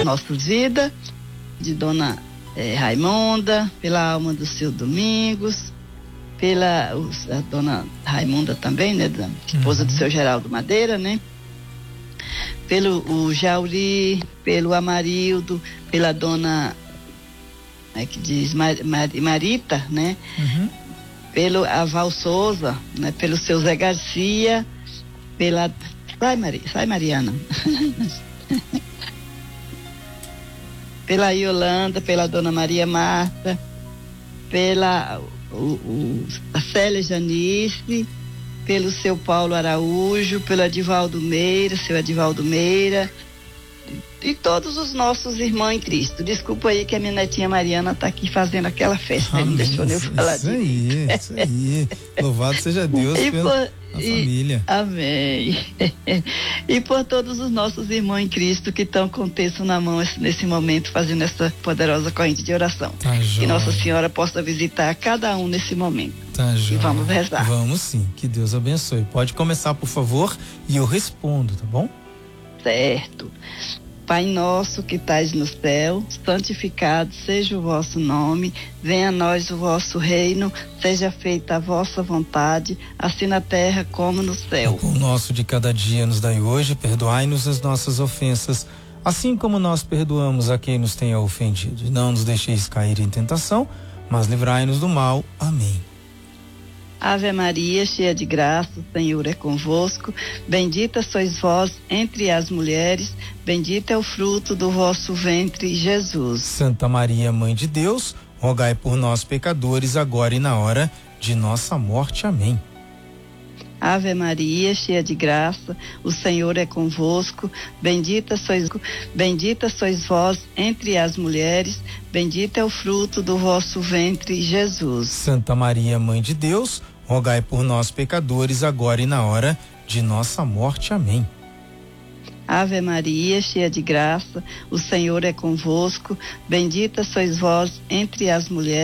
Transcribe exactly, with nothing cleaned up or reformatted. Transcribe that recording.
nossas vidas, de Dona eh, Raimunda, pela alma do seu Domingos, pela os, a Dona Raimunda também, né, da esposa uhum. do seu Geraldo Madeira, né? Pelo o Jauri, pelo Amarildo, pela Dona, como é que diz, Mar, Mar, Marita, né? Uhum. Pelo Aval Souza, né? Pelo seu Zé Garcia, pela sai, Mari, sai Mariana. Pela Yolanda, pela Dona Maria Marta, pela o, o, a Célia Janice, pelo seu Paulo Araújo, pelo Adivaldo Meira, seu Adivaldo Meira, e todos os nossos irmãos em Cristo. Desculpa aí que a minha netinha Mariana está aqui fazendo aquela festa, não deixou eu falar disso. Isso aí, isso aí. Louvado seja Deus e pela por, a e, família. Amém. E por todos os nossos irmãos em Cristo que estão com o texto na mão nesse momento, fazendo essa poderosa corrente de oração. Tá, que joia. Nossa Senhora possa visitar cada um nesse momento. Tá, e joia. vamos rezar. Vamos sim, que Deus abençoe. Pode começar, por favor, e eu respondo, tá bom? Certo. Pai nosso que estais no céu, santificado seja o vosso nome, venha a nós o vosso reino, seja feita a vossa vontade, assim na terra como no céu. O pão nosso de cada dia nos dai hoje, perdoai-nos as nossas ofensas, assim como nós perdoamos a quem nos tenha ofendido. Não nos deixeis cair em tentação, mas livrai-nos do mal. Amém. Ave Maria, cheia de graça, o Senhor é convosco, bendita sois vós entre as mulheres, bendito é o fruto do vosso ventre, Jesus. Santa Maria, Mãe de Deus, rogai por nós pecadores, agora e na hora de nossa morte. Amém. Ave Maria, cheia de graça, o Senhor é convosco, bendita sois, bendita sois vós entre as mulheres, bendito é o fruto do vosso ventre, Jesus. Santa Maria, Mãe de Deus, rogai por nós pecadores, agora e na hora de nossa morte. Amém. Ave Maria, cheia de graça, o Senhor é convosco, bendita sois vós entre as mulheres,